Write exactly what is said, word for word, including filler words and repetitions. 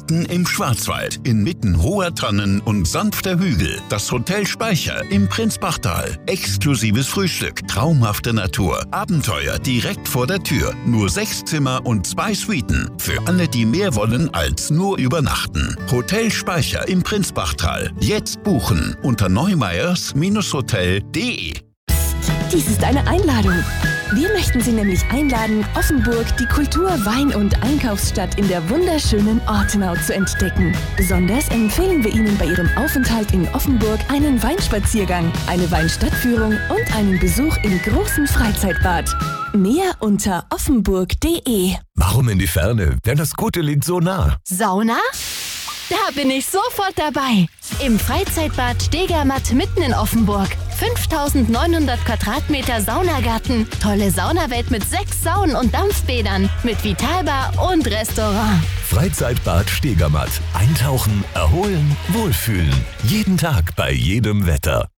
Mitten im Schwarzwald, inmitten hoher Tannen und sanfter Hügel. Das Hotel Speicher im Prinzbachtal. Exklusives Frühstück, traumhafte Natur, Abenteuer direkt vor der Tür. Nur sechs Zimmer und zwei Suiten. Für alle, die mehr wollen als nur übernachten. Hotel Speicher im Prinzbachtal. Jetzt buchen unter neumeyers Hotel punkt de. Dies ist eine Einladung. Wir möchten Sie nämlich einladen, Offenburg, die Kultur-, Wein- und Einkaufsstadt in der wunderschönen Ortenau zu entdecken. Besonders empfehlen wir Ihnen bei Ihrem Aufenthalt in Offenburg einen Weinspaziergang, eine Weinstadtführung und einen Besuch im großen Freizeitbad. Mehr unter offenburg punkt de. Warum in die Ferne, wenn das Gute liegt so nah? Sauna? Da bin ich sofort dabei. Im Freizeitbad Stegermatt mitten in Offenburg. fünftausendneunhundert Quadratmeter Saunagarten. Tolle Saunawelt mit sechs Saunen und Dampfbädern. Mit Vitalbar und Restaurant. Freizeitbad Stegermatt. Eintauchen, erholen, wohlfühlen. Jeden Tag bei jedem Wetter.